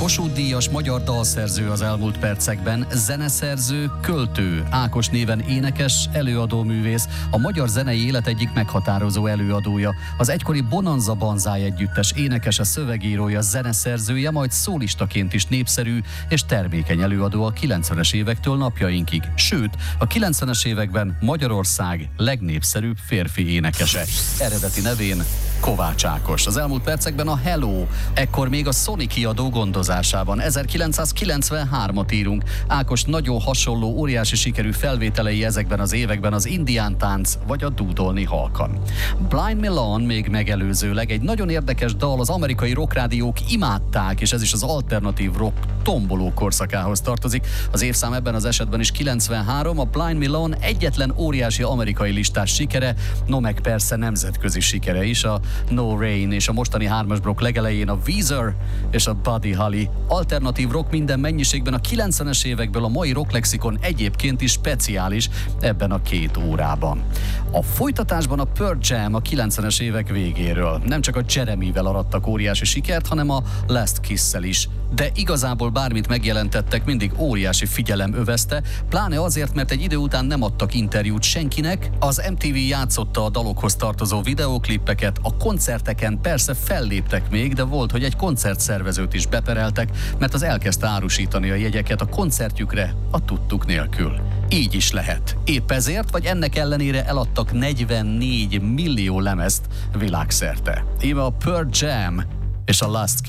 Kossuth-díjas magyar dalszerző az elmúlt percekben, zeneszerző, költő, Ákos néven énekes, előadóművész, a magyar zenei élet egyik meghatározó előadója, az egykori Bonanza Banzai együttes énekese, szövegírója, zeneszerzője, majd szólistaként is népszerű és termékeny előadó a 90-es évektől napjainkig. Sőt, a 90-es években Magyarország legnépszerűbb férfi énekese. Eredeti nevén Kovács Ákos. Az elmúlt percekben a Hello, ekkor még a Sony kiadó gondozásában. 1993-at írunk. Ákos nagyon hasonló, óriási sikerű felvételei ezekben az években az Indián tánc vagy a Dúdolni halkan. Blind Melon még megelőzőleg egy nagyon érdekes dal, az amerikai rockrádiók imádták, és ez is az alternatív rock tomboló korszakához tartozik. Az évszám ebben az esetben is 93, a Blind Melon egyetlen óriási amerikai listás sikere, no meg persze nemzetközi sikere is, a No Rain és a mostani 3-as blokk legelején a Weezer és a Buddy Holly. Alternatív rock minden mennyiségben a 90-es évekből, a mai rocklexikon egyébként is speciális ebben a 2 órában. A folytatásban a Pearl Jam a 90-es évek végéről. Nem csak a Jeremyvel arattak óriási sikert, hanem a Last Kiss-szel is. De igazából bármit megjelentettek, mindig óriási figyelem övezte, pláne azért, mert egy idő után nem adtak interjút senkinek, az MTV játszotta a dalokhoz tartozó videóklippeket, a koncerteken persze felléptek még, de volt, hogy egy koncertszervezőt is bepereltek, mert az elkezdte árusítani a jegyeket a koncertjükre a tudtuk nélkül. Így is lehet. Épp ezért, vagy ennek ellenére eladtak 44 millió lemezt világszerte. Íme a Pearl Jam és a Last Kiss.